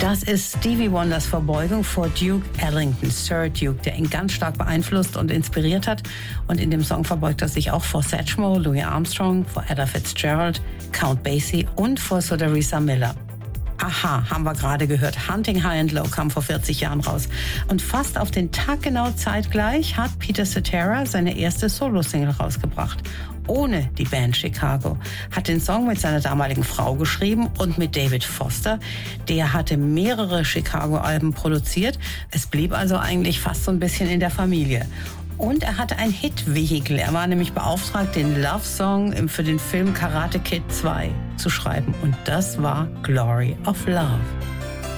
Das ist Stevie Wonders Verbeugung vor Duke Ellington, Sir Duke, der ihn ganz stark beeinflusst und inspiriert hat. Und in dem Song verbeugt er sich auch vor Satchmo, Louis Armstrong, vor Ella Fitzgerald, Count Basie und vor Sir Teresa Miller. Aha, haben wir gerade gehört. Hunting High and Low kam vor 40 Jahren raus. Und fast auf den Tag genau zeitgleich hat Peter Cetera seine erste Solo-Single rausgebracht. Ohne die Band Chicago. Hat den Song mit seiner damaligen Frau geschrieben und mit David Foster. Der hatte mehrere Chicago-Alben produziert. Es blieb also eigentlich fast so ein bisschen in der Familie. Und er hatte ein Hit-Vehikel. Er war nämlich beauftragt, den Love-Song für den Film Karate Kid 2 zu schreiben. Und das war Glory of Love.